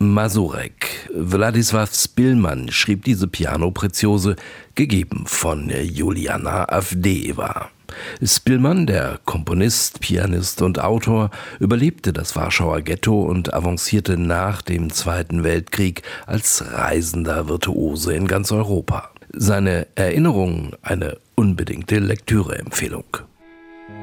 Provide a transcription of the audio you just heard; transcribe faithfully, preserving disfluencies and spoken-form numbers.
Mazurek. Władysław Szpilman schrieb diese Piano-Preziose, gegeben von Juliana Avdejewa. Szpilman, der Komponist, Pianist und Autor, überlebte das Warschauer Ghetto und avancierte nach dem Zweiten Weltkrieg als reisender Virtuose in ganz Europa. Seine Erinnerungen eine unbedingte Lektüreempfehlung.